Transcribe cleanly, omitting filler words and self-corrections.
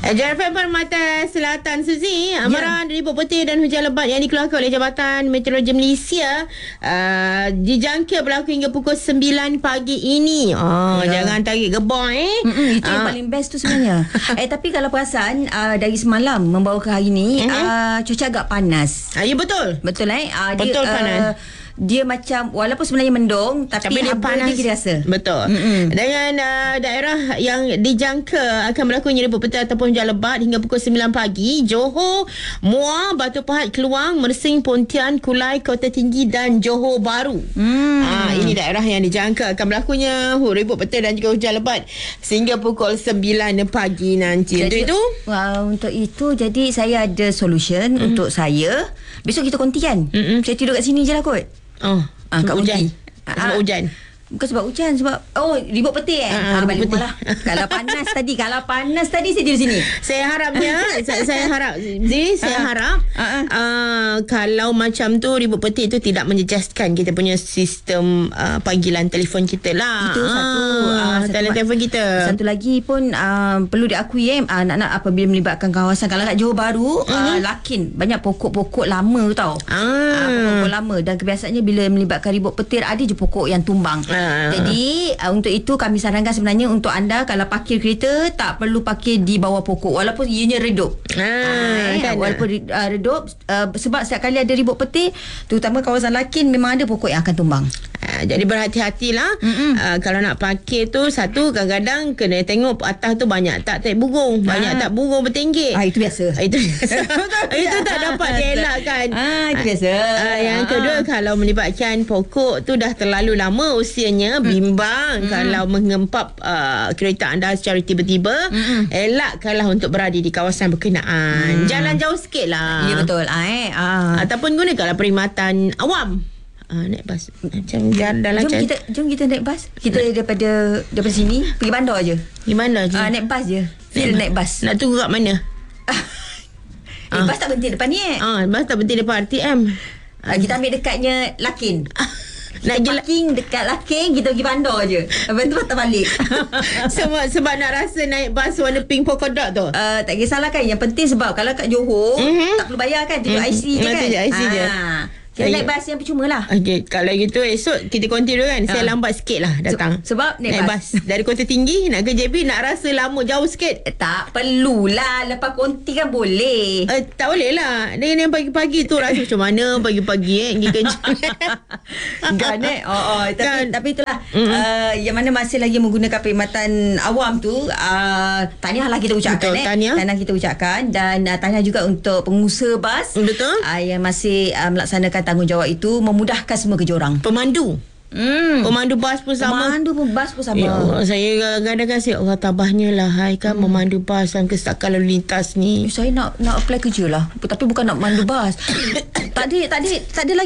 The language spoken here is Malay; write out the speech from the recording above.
JFM Permata Selatan Suzi, amaran ribut petir dan hujan lebat yang dikeluarkan oleh Jabatan Meteorologi Malaysia dijangka berlaku hingga pukul 9 pagi ini. Jangan tarik gebor Itu yang paling best tu sebenarnya. Tapi kalau perasan dari semalam membawa ke hari ni cuaca agak panas. Ya betul. Betul Betul, panas. Dia macam walaupun sebenarnya mendung tapi dia panas, dia kita rasa. Betul. Dengan daerah yang dijangka akan berlaku ribut petir ataupun hujan lebat hingga pukul 9 pagi, Johor, Muar, Batu Pahat, Keluang, Mersing, Pontian, Kulai, Kota Tinggi dan Johor Bahru. Ini daerah yang dijangka akan berlakunya ribut petir dan juga hujan lebat sehingga pukul 9 pagi nanti. Jadi, untuk itu jadi saya ada solution untuk saya. Besok kita konti kan? Saya tidur kat sini je lah kot. Kat hujan. Sebab hujan. Bukan sebab hujan, sebab ribut petir balik rumah lah. Kalau panas tadi saya tidur sini. Saya harapnya saya harap kalau macam tu ribut petir tu tidak menjejaskan kita punya sistem panggilan telefon kita lah. Itu telefon kita. Satu lagi pun perlu diakui anak-anak apabila melibatkan kawasan, kalau kat Johor Bahru Lakin banyak pokok-pokok lama tau. Pokok lama, dan kebiasaannya bila melibatkan ribut petir ada je pokok yang tumbang. Jadi untuk itu kami sarankan sebenarnya untuk anda kalau parkir kereta tak perlu parkir di bawah pokok walaupun ianya redup. Walaupun redup, sebab setiap kali ada ribut petir, terutama kawasan Lakin, memang ada pokok yang akan tumbang. Jadi berhati-hatilah. Kalau nak parkir tu, satu kadang-kadang kena tengok atas tu banyak tak burung, banyak tak burung bertenggek. Itu biasa. Itu tak dapat dielakkan. Itu biasa. Yang kedua, kalau melibatkan pokok tu dah terlalu lama usianya, bimbang kalau mengempap kereta anda secara tiba-tiba. Elakkanlah untuk berada di kawasan berkenaan. Jalan jauh sikit lah. Ya betul. Ataupun gunakanlah perkhidmatan awam. Naik bas macam dalam jom kita naik bas. Kita daripada sini pergi bandar je. Di mana je? Naik bas je. Naik bas. Nak tunggu kat mana? Bas tak berhenti depan ni bas tak berhenti depan RTM. Kita ambil dekatnya Lakin. Nak parking dekat Lakin, kita pergi bandar je. Lepas tu patah balik. sebab nak rasa naik bas warna pink polka dot tu. Tak kisahlah kan. Yang penting sebab kalau kat Johor tak perlu bayar kan. Tunjuk IC je kan. Tunjuk IC je. Kita naik bas yang percuma lah. Kalau gitu esok kita konti dulu kan. Saya lambat sikit lah datang. Sebab naik bas dari Kota Tinggi nak ke JB, nak rasa lama jauh sikit. Tak perlulah. Lepas konti kan boleh. Tak boleh lah. Dengan yang pagi-pagi tu rasa macam mana pagi-pagi pergi kerja. Kan tapi itulah yang mana masih lagi menggunakan perkhidmatan awam tu, tahniah lah kita ucapkan. Tahniah kita ucapkan. Dan tahniah juga untuk pengusaha bas. Betul. Yang masih melaksanakan tanggungjawab itu, memudahkan semua kerja orang. Pemandu bas pun sama. Ya Allah, saya kadang-kadang saya Allah tabahnya lah memandu bas dan kesedaran lalu lintas ni. Saya nak apply kerja lah, tapi bukan nak memandu bas. tak ada lagi